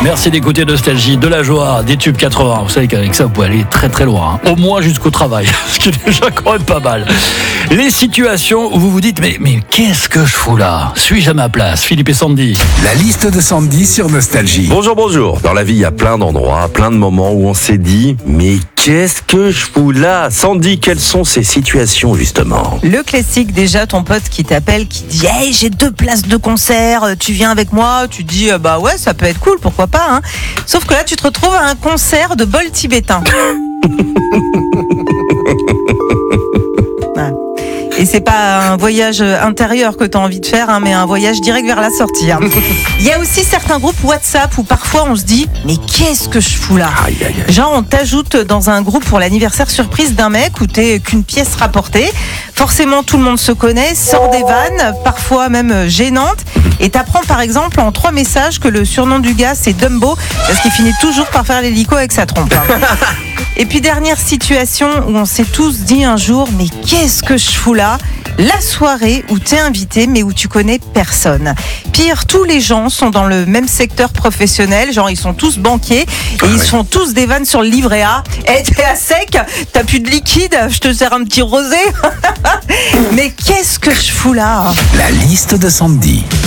Merci d'écouter Nostalgie, de la joie, des tubes 80. Vous savez qu'avec ça, vous pouvez aller très très loin. Au moins jusqu'au travail, ce qui est déjà quand même pas mal. Les situations où vous vous dites, mais qu'est-ce que je fous là ? Suis-je à ma place ? Philippe et Sandy. La liste de Sandy sur Nostalgie. Bonjour. Dans la vie, il y a plein d'endroits, plein de moments où on s'est dit « Mais qu'est-ce que je fous là ?» Sandy, quelles sont ces situations justement ? Le classique déjà, ton pote qui t'appelle, qui dit « Hey, j'ai 2 places de concert, tu viens avec moi ?» Tu dis « Bah ouais, ça peut être cool, pourquoi pas hein ?» Sauf que là, tu te retrouves à un concert de bol tibétain. Et c'est pas un voyage intérieur que tu as envie de faire, hein, mais un voyage direct vers la sortie. Hein. Il y a aussi certains groupes WhatsApp où parfois on se dit « Mais qu'est-ce que je fous là ?» Genre on t'ajoute dans un groupe pour l'anniversaire surprise d'un mec où t'es qu'une pièce rapportée. Forcément tout le monde se connaît, sort des vannes, parfois même gênantes. Et t'apprends par exemple en 3 messages que le surnom du gars c'est Dumbo parce qu'il finit toujours par faire l'hélico avec sa trompe. Hein. Et puis dernière situation où on s'est tous dit un jour « Mais qu'est-ce que je fous là ?» La soirée où t'es invité mais où tu connais personne. Pire, tous les gens sont dans le même secteur professionnel, genre ils sont tous banquiers et ils font tous des vannes sur le livret A. Eh, t'es à sec, t'as plus de liquide, je te sers un petit rosé. Mais qu'est-ce que je fous là ? La liste de Sandy.